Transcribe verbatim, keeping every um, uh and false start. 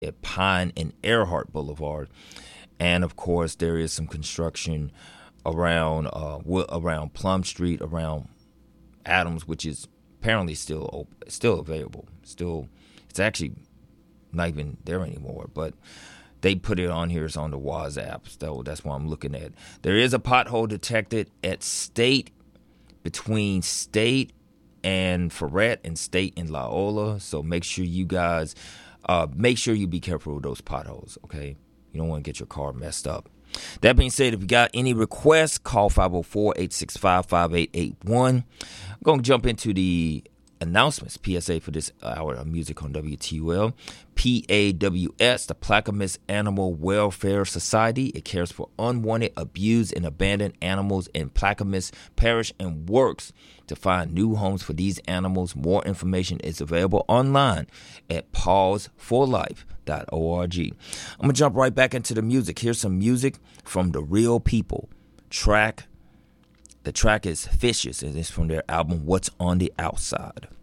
at Pine and Earhart Boulevard. And of course, there is some construction around uh, around Plum Street, around Adams, which is apparently still open, still available. Still, it's actually not even there anymore, but they put it on here. It's on the WhatsApp, so that's what I'm looking at. There is a pothole detected at State, between State and Ferret, and State and Loyola. So make sure you guys, uh, make sure you be careful with those potholes, okay? You don't want to get your car messed up. That being said, if you got any requests, call five oh four, eight six five, five eight eight one. I'm going to jump into the announcements, P S A for this hour of music on W T U L. P A W S, the Plaquemines Animal Welfare Society. It cares for unwanted, abused, and abandoned animals in Plaquemines Parish and works to find new homes for these animals. More information is available online at paws for life dot org. I'm going to jump right back into the music. Here's some music from The Real People. Track. The track is Fishes, and it's from their album What's on the Outside.